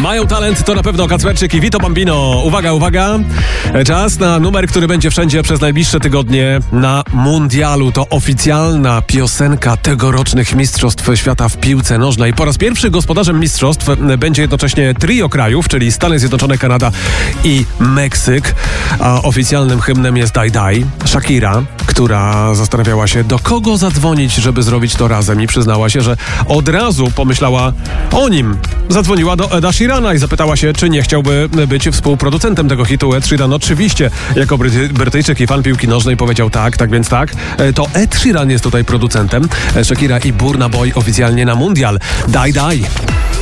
Mają talent, to na pewno Kacperczyk i Vito Bambino. Uwaga, uwaga. Czas na numer, który będzie wszędzie przez najbliższe tygodnie na mundialu. To oficjalna piosenka tegorocznych Mistrzostw Świata w piłce nożnej. Po raz pierwszy gospodarzem mistrzostw będzie jednocześnie trio krajów, czyli Stany Zjednoczone, Kanada i Meksyk. A oficjalnym hymnem jest Die Die. Shakira, która zastanawiała się, do kogo zadzwonić, żeby zrobić to razem, i przyznała się, że od razu pomyślała o nim. Zadzwoniła do Eda Sheerana i zapytała się, czy nie chciałby być współproducentem tego hitu. Ed Sheeran oczywiście, jako Brytyjczyk i fan piłki nożnej, powiedział tak więc tak. To Ed Sheeran jest tutaj producentem. Shakira i Burna Boy oficjalnie na mundial. Die Die.